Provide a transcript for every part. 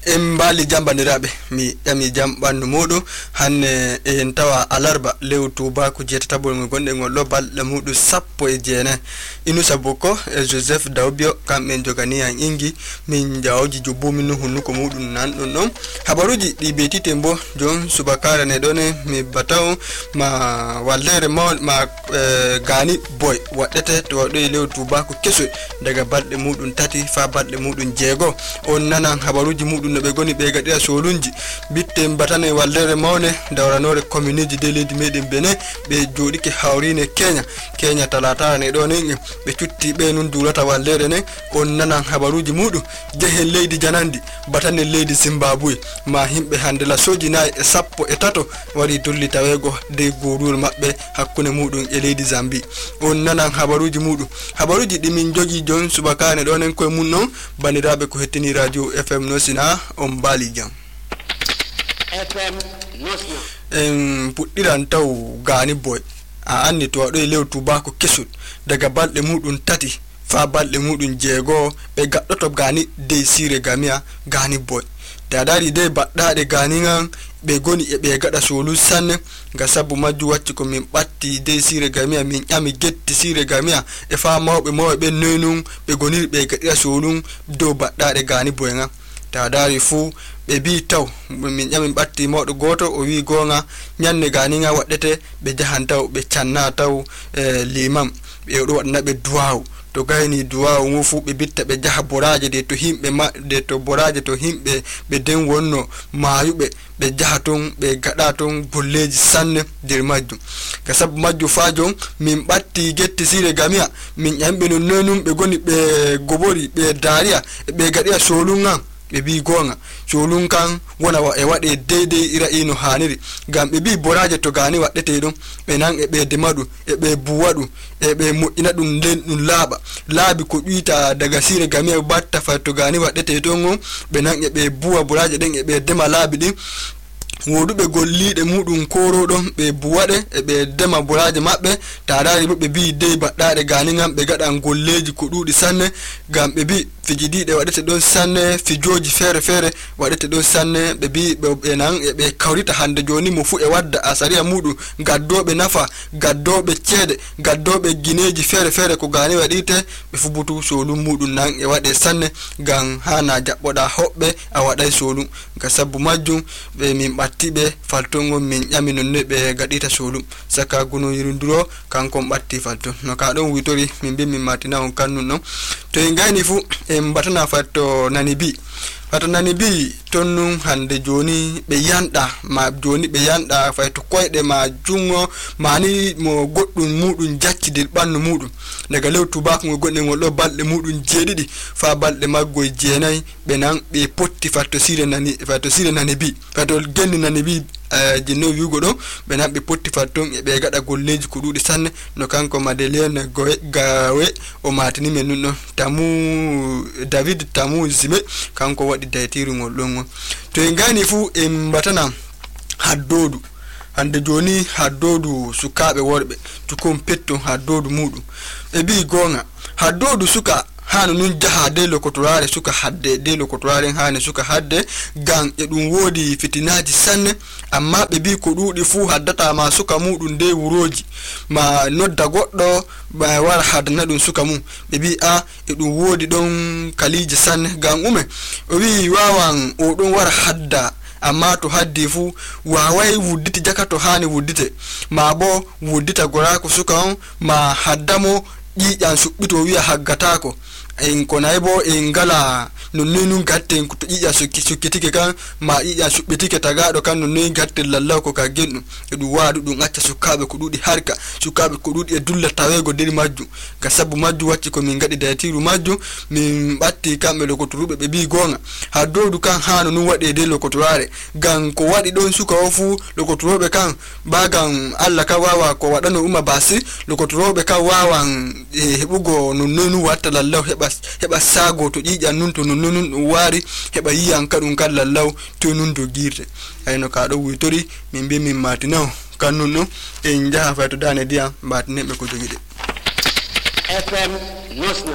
Embali jambandiraɓe mi ƴami jam ɓandu muɗum hanne en tawa alarba lew tubaku jeetatabol mo gonɗe ngol ɗo balɗe muɗum 19 Inusa Boko e Joseph Dawbio kamɓe jogani an ingi min jawji jobbumi no hunnuko muɗum nan ɗon ɗon habaruji ɗi betite bo jon subakare ne ɗone mi bataw ma wallere ma gani boy waɗete to waɗoy lew tubaku keso daga balɗe muɗum 3 fa balɗe muɗum 6 on nanan habaruji muɗum no ɓe goni ɓe gaɗira solunji bitte batane wallere mawne dawranore communeji de leydi meɗen Benin ɓe joɗike hawrine Kenya talata ne ɗon en ɓe cutti ɓe nun durata wallere ne on nanan habaruji muɗum jehen leydi janandi batane leydi Zimbabwe ma himɓe hande la soji nayi e 13 wari dolli tawego de gorul maɓɓe hakkunde muɗum e leydi Zambie on nanan habaruji muɗum habaruji ɗi min jogi jon subakane ɗon en koye mum non bandiraɓe ko hettini radio FM Nosina on mbali jam FM Nosina en puɗɗiran taw gani boy a anni to waɗoy lew tubako kesol daga balɗe muɗum 3 fa balɗe muɗum 6 ɓe gaɗɗoto gani dey sire gamia gani boy dadari de baɗɗaɗe gani ngan ɓe goni e ɓe gaɗa solu sanne ga sabu majju wacci ko min ɓatti dey sire gamia min ƴami getti sire gamia e fa mawɓe ɓe nenum ɓe goniri ɓe gaɗira solum dow baɗɗaɗe gani boy ngan tadari fu ɓe bi taw min ƴamin ɓatti mawɗo goto o wi gonga ñande ganiga waɗete ɓe jahan taw ɓe canna taw limam ɓe ɗo waɗana ɓe duwawu to gayni duwawu ngu fu ɓe bitta ɓe jaha boraje de to himɓe de to boraje to himɓe ɓe den wonno mayuɓe ɓe jaha ton ɓe gaɗa ton bolleji sanne nder majjum ga sabu majju fa jon min ɓatti getti sire gamia min ƴamɓe no nonum ɓe goni ɓe gobori ɓe dariya ɓe gaɗiya solum ngan ɓe bi gonga solum kan wona e waɗe deydey ira ino haniri gam ɓe bi boraje to gani waɗete ɗum ɓe nan e ɓe dema ɗum e ɓe buwa ɗum e ɓe moƴƴina ɗum nden ɗum laabi ko ƴuyta daga sire gamia batta fa to gani waɗete ton on ɓe nan e ɓe buwa boraje ɗen e ɓe dema laabi ɗin woduɓe golliɗe muɗum koroɗon ɓe buwaɗe e ɓe dema boraje maɓɓe tadari bo ɓe bi dey baɗɗaɗe gani ngam ɓe gaɗan golleji ko ɗuɗi sanne gam ɓe bi fijidiɗe waɗete ɗon sanne fijoji feere waɗete ɗon sanne ɓe bi ɓe nan e ɓe kawrita hande joni mo fu e wadda asariya muɗum gaddoɓe nafa gaddoɓe ceede gaddoɓe guineji feere ko gani waɗite ɓe fubutu solum muɗum nan e waɗe sanne gam hana jaɓɓoɗa hoɓɓe a waɗay solum ga sabu majjum ɓe min ɓattiɓe faltongo min ƴami nonne ɓe gaɗita solum saka guno yirinduro kankon ɓatti falton no ka ɗon witori min mbi min matina on kannun non to en gayni fu en batana fatto Namibi ton nun hande joni ɓe yanɗa ma joni ɓe yanɗa fay to koyɗe ma jungo mani mo goɗɗum muɗum jaccidir ɓandu muɗum daga lew tubako ngo gonɗe ngol ɗo balɗe muɗum 7 fa balɗe maggoye 9 ɓe nan ɓe potti fatto sire Namibi fatto genni Namibi jinno wiugo ɗo ɓe nan ɓe potti fatton e ɓe gaɗa golleji ko ɗuɗi sanne no kanko Madeleine Gawe o matini men nun ɗon David Tamu Zime kanko waɗi daytirugol ɗon on to en gani fu en batana haddodu hande joni haddodu sukaɓe worɓe tukon petton haddodu muɗum ɓe bi gonga haddodu suka hano nun jaha de lokotorare suka hadde de lokotorare hane suka hadde gan e ɗum wodi fitinaji sanne amma ɓe bi ko ɗuɗi fu haddata ma suka muɗum de wuroji ma nodda goɗɗo ba wara haddana ɗum suka mum ɓe bi e ɗum wodi ɗon kaliji sanne gan o wi wawan o ɗon wara hadda amma to haddi fu wawai wudditi jaka to hani wuddite ma bo wuddita gorako suka on ma haddamo ƴiƴan suɓɓito wiya haggatako en konay bo en gala nonnun gatte to ƴiƴa sukkitike kan ma ƴiƴa suɓɓitike tagaɗo kan nonnun gatte lallaw ko ka genɗum e ɗum waɗu ɗum acca sukaɓe ko ɗuɗi harka sukaɓe ko ɗuɗi e dulla tawego nder majjum ga sabu majjum wacci ko min gaɗi daytiru majjum min ɓatti kamɓe lokotoruɓe ɓe bi gonga ha dowdu kan hano nun waɗe de lokotorare gan ko waɗi ɗon suka o fu lokotoroɓe kan bagan Allah ka wawa ko waɗano basi lokotoroɓe kan wawan heɓugo nonnun watta lallaw heɓa sago to ƴiƴan nun to nonnun ɗum wari heɓa yiyan ka ɗum kan lallaw to nun dogirte ayno ka ɗo witori min mbi min matinaw kannun ɗo en jaha fay to dane ndiyam mbatinen ɓe ko jogiɗe FM Nosina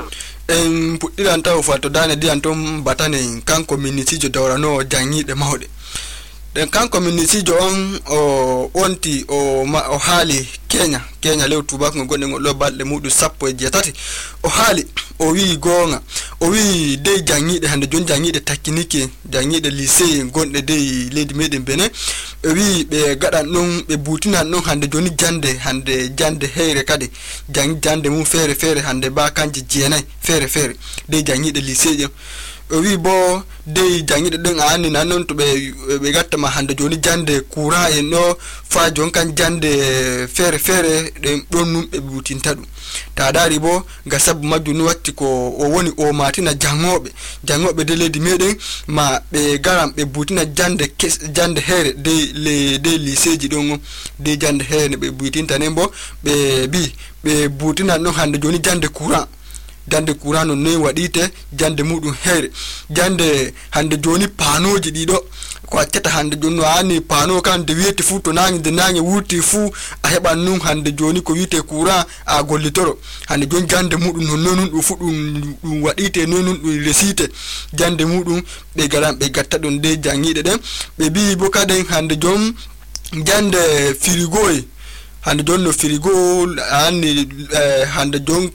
en puɗɗiran taw fato dane diyan ton batane kanko minitijo dawrano jangiɗe mawɗe den kanko minitijo on o wonti o haali Kenya lew tubako gonɗe ngol balɗe muɗum 17 o haali o wi gonga o wi dey jangiɗe hande jon jangiɗe takkinike jangiɗe lycée gonɗe dey leydi meɗen Benin o wi ɓe gaɗan ɗum ɓe butinan ɗum hande joni jande heyre kadi jande mum feere hande ba kanje jeenayi feere dey jangiɗe lycée ƴen o wi bo dey jangiɗe ɗin a andi nan non to ɓe gattama hande joni jande courant en ɗo fa jon kan jande feere ɗen ɗon num ɓe butinta ɗum ta dari bo ga sabu majju ni watti ko o woni o matina jangoɓe de leydi meɗen ma ɓe garan ɓe butina jande heere de lycée ji ɗon de jande heere ɓe butinta nen bo ɓe bi ɓe butinan ɗon hande joni jande courant no noy waɗite jande muɗum heere jande hande joni panoji ɗiɗo ko accata hande joni no ani pano kan de wiyete fu to nange wurti fu a heɓan nun hande joni ko wiyete courant a gollitoro hande joni jande muɗum no non ɗum fu ɗum waɗite non ɗum resite jande muɗum ɓe garan ɓe gatta ɗum de jangiɗe ɗen ɓe bi bo kaden hande jon jande frigo hande jon no frigo anni hande jon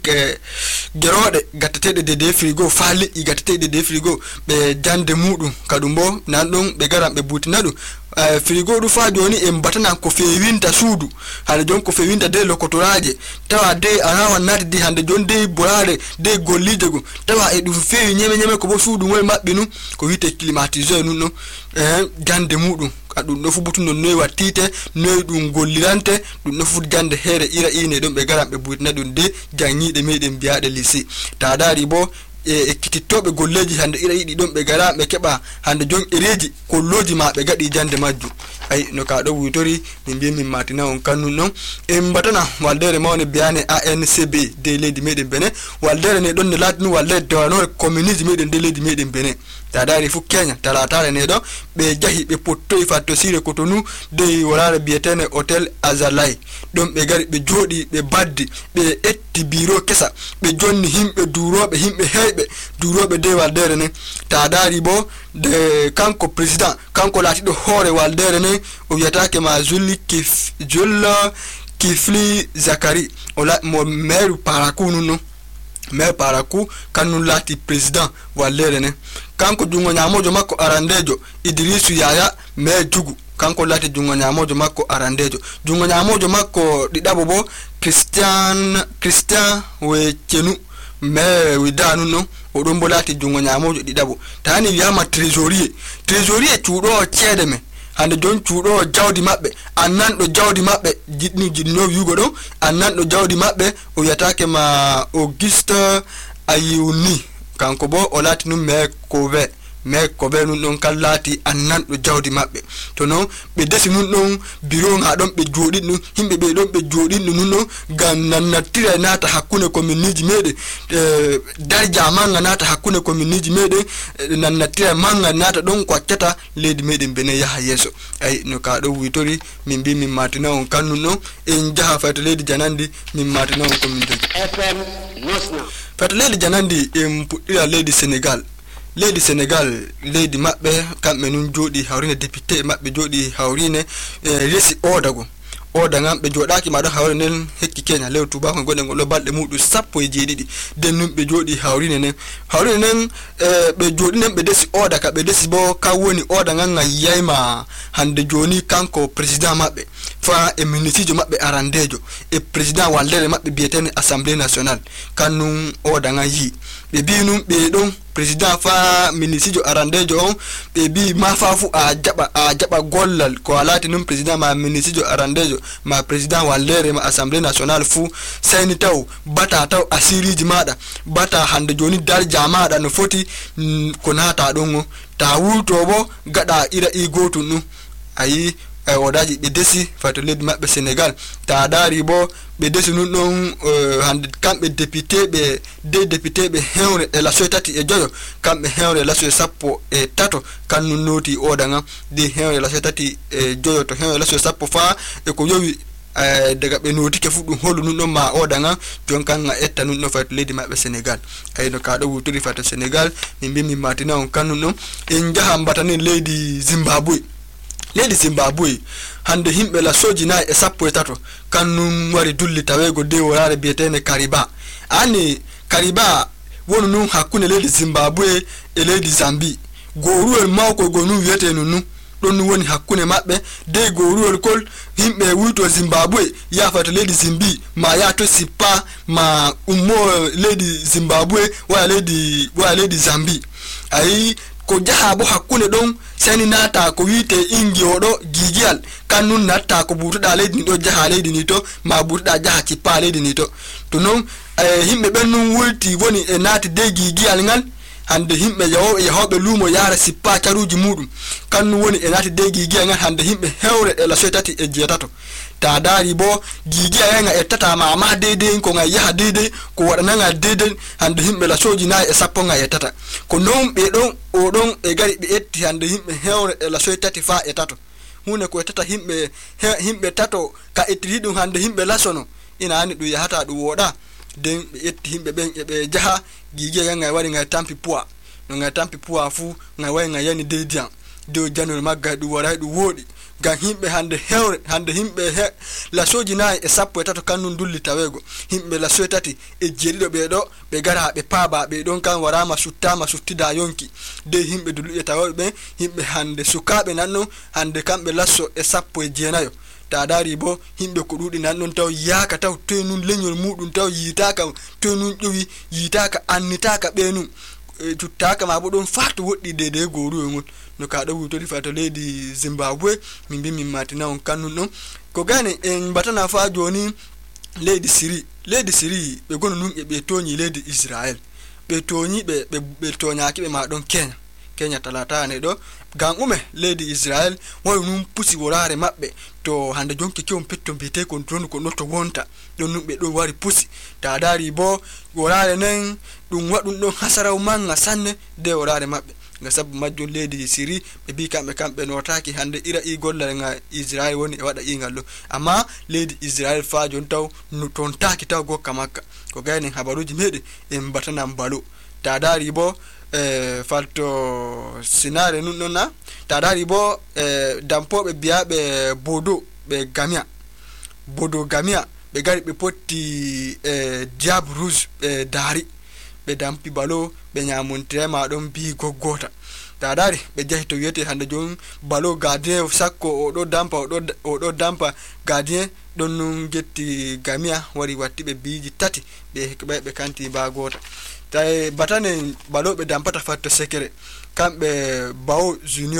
geroɗe gatteteɗe de frigo fa liƴƴi gatteteɗe de frigo ɓe jande muɗum kadum bo nan ɗon ɓe garan ɓe butina ɗum frigo ɗum fa joni en batanan ko fewinta suudu hande jon ko fewinta de lokotoraje tawa de arawan nati de hande jon de borare de gollije go tawa e ɗum fewi nyeme ko bo suudu ngol mabɓe nu ko wite climatiseur nun ɗo jande muɗum ɗum ɗo fu butuno noy wattite noy ɗum gollirante ɗum ɗo fu jande heere ira ine ɗon ɓe garan ɓe butina ɗum de jangiɗe meɗen biyaɗe lycée ta dari bo ekkitittoɓe golleji hande ira yiɗi ɗon ɓe gara ɓe keɓa hande jon ereji kolloji ma ɓe gaɗi jande majju ay no ka ɗo wutori min mbi min matina on kannun non en batana waldere mawne biyane ANCB de leydi meɗen Benin waldere ne ɗon ne laati nu waldere dewanore communisme meɗen de leydi meɗen Benin ta dari fu Kenya talatare ne ɗo ɓe jahi ɓe pottoyi fatto sire Cotonou de wolare biyetene hôtel Azalai ɗon ɓe gari ɓe jooɗi ɓe baddi ɓe etti biro kesa ɓe jonni himɓe duroɓe himɓe heyɓe duroɓe de waldere ne ta dari bo de kanko président kanko laatiɗo hoore waldere ne o wiyatake ma Jules Kifli Zakari mo maire Parakou nun maire Parakou kannun laati président waldere ne kanko jungo nyamojo makko arandejo Idrisu Yaya maire Jugu kanko laati jungo nyamojo makko arandejo jungo nyamojo makko ɗiɗaɓo bo Christian Wechenu mais widanu no oɗon bo laati jungo nyamojo ɗiɗaɓo tani wiyama trésorier cuuɗo ceede me hande jon cuuɗo jawdi maɓɓe annanɗo jawdi maɓɓe jiɗno wiugo ɗon annanɗo jawdi maɓɓe o wiyatake ma Auguste Ayiuni kanko bo o laati num mais ko be nun ɗon kan laati annanɗo jawdi maɓɓe to non ɓe desi nun ɗon bureau nga ɗon ɓe jooɗin ɗum himɓe ɓe ɗon ɓe jooɗin ɗum nun ɗon ngam nannatira naata hakkunde commune ji meɗen darja manga naata hakkunde commune ji meɗen nannatira manga naata ɗon ko accata leydi meɗen Benin yaha yeeso ay no ka ɗo witori min mbi min matina on kannun ɗon en jaha fayto leydi janandi min matina on commune FM Nosna fayto leydi janandi en puɗɗira leydi Sénégal leydi maɓɓe kamɓe nun jooɗi hawrine député maɓɓe jooɗi hawrine resi oda ngam ɓe jooɗaki maɗo hawre nden hekki Kenya lew tubako gonɗe ngol ɗo balɗe muɗum 17 nden nun ɓe jooɗi hawrine nden ɓe jooɗi nden ɓe desi oda ka ɓe desi bo ka woni oda ngan yayma hande joni kanko président maɓɓe fa e ministijo maɓɓe arandejo e président waldere maɓɓe biyetene assemblée nationale kannum oda ngan yi ɓe bi num ɓe ɗon président fa ministijo arandejo on ɓe bi ma fa fu a jaɓa gollal ko alati num président ma ministijo arandejo ma président waldere ma assemblée nationale fu sayni taw bata taw asiriji maɗa bata hande joni darja maɗa no foti ko nata ɗon o ta wurto bo gaɗa ira i gotum ɗum ayi odaji ɓe desi fato leydi maɓɓe Sénégal ta dari bo ɓe desi nun ɗon hande kamɓe député ɓe hewre e lasoe 3 e joyo kamɓe hewre e lasoe 13 kannum noti oda ngam de hewre lasoe 3 e joyo to hewre lasoe 10 fa e ko yowi daga be notike fu dum holu nun ma odanga jonkan nga etta nun no fat leydi mabbe Senegal ay no ka do wuturi fat Senegal min bi min matina on kanu non en jaha mbatani leydi Zimbabwe hande himbe la soji na e sappo e tato kanu wari dulli tawego de worare bietene Kariba ani Kariba wonu nun hakune leydi Zimbabwe e leydi Zambie goruel mawko gonu yete nunu don woni hakune mabbe de goruel kol himbe wuto Zimbabwe ya fata leydi Zambie ma ya to sipa ma ummo leydi Zimbabwe wa leydi Zambie ai ko jaha bo hakune don seni nata ko wite ingi odo gigial kanun nata ko butuda leydi do jaha leydi ni to ma butuda jaha sipa leydi ni to non himbe bennu wulti woni e nati de gigial ngal hande himbe yahobe lumo yara sippa caruji mudum kannu woni e nati de gigiya ngal hande himbe hewre e la soitati e jetato ta dari bo gigiya nga e tata ma dede ko nga yaha dede ko wadana nga dede hande himbe la soji na e sappo nga e tata ko non be don o don e gari be etti hande himbe hewre e la soitati fa e tato hune ko e tata himbe tato ka etti dum hande himbe lasono ina ani du yahata du woda den be etti himbe ben e be jaha gigiya nga wari nga tampi poa no nga tampi poa fu nga wari nga yani dedian do janol magga du wara du wodi ga himbe hande hewre hande himbe la soji na e sappo e tato kanun dulli tawego himbe la soji tati e jerido be do be gara be paaba be don kan warama suttida yonki de himbe dulli e tawobe himbe hande sukabe nanno hande kambe lasso e sappo e jeenayo ta dari bo himbe ko dudi nan non taw yaaka taw tenun lenyol mudun taw yitaka tenun jowi yitaka annitaka benu tuttaka ma bo don fatu woddi de goru ngon no ka do wutori fata leydi Zimbabwe min bi min matina on kanu non ko gane en batana fa joni leydi Syrie be gonu nun e be toñi leydi Israel be toñi be toñaki be ma don Kenya talata ne do gangume leydi Israel wo num pusi worare mabbe to hande jonki kiom petto bite kontrol ko notto wonta don numbe do wari pusi ta dari bo worare nen dum wadun don hasaraw manga sanne de worare mabbe nga sabu majjo leydi Syrie be bi kambe notaki hande ira i gollal nga Israel woni e wada ingallo amma leydi Israel fa jon taw no ton taki taw gokka makka ko gayne habaruji mede en batana balo ta dari bo falto sinare nunna ta dari bo dampobe biabe bodo gamia be gari be potti diab rouge dari be dampi balo be nyamontre ma don bi goggota ta dari be jahi to yete hande jon balo gardien sakko o do dampa gardien don nun getti gamia wari watti be biji tati be kanti ba gota tay batane balobe dampata fatto sekere kambe Bois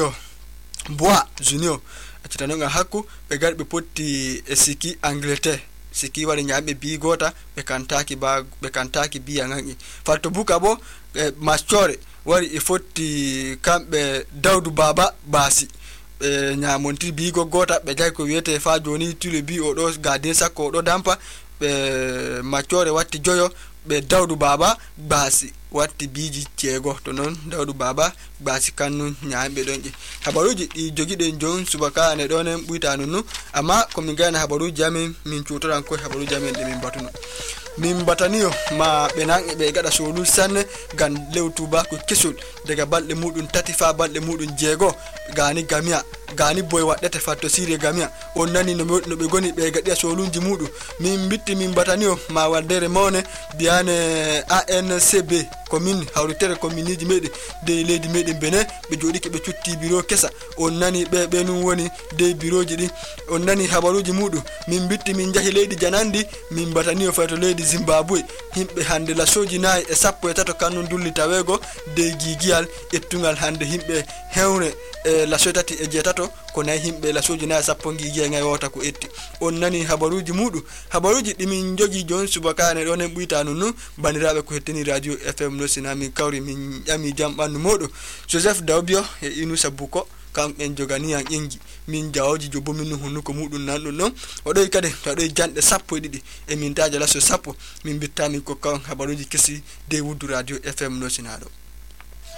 Junior acitanonga hakku be garbe potti e siki Angleterre siki wari nyambe bi gota be kantaki bi angangi fatto buka bo machore wari e fotti kambe Dawdu Baba Basi nyamonti bi gota be jay ko wiete fa joni tule bi o do gade sakko do dampa be machore watti joyo be Dawdu Baba Basi watti biji ceego to non Dawdu Baba Basi kannu nyaambe donje habaruji di jogide jon subaka ne donen buita nunu amma ko min gana habaruji jamin min cutoran ko habaruji jamin de min batuno min bataniyo ma be nan be gada solu sanne gan lewtuba ko kesul daga balde mudun tati fa balde mudun jeego gani gamia gani boy waddete fatto sire gamia on nani no be goni be gadi solunji mudu min bitti min bataniyo ma waldere mone biane ANCB commune hawritere communeji mede de leydi meden bene be jodi ke be cutti biro kesa on nani be nun woni de biroji di on nani habaruji mudu min bitti min jahi leydi janandi min bataniyo fatto leydi Zimbabwe himbe hande la soji nay e sappo e tato kanun dulli tawego de gigial ettungal hande himbe hewre la sotati e jetato ko nay himbe la soji nay sappo gigial ngay wota ko etti on nani habaruji mudu habaruji dimin jogi jon subakane don en buita nunu banirabe ko hettini radio FM no sinami kawri min yami jambandu modo Joseph Dawbio e inu sabuko kam en jogani an engi min jawji jobo min hunnuko mudun nan don non odo kade to do jande sappo didi e min taja la so sappo min bittami ko kan habaruji kesi de wudu radio FM no sinado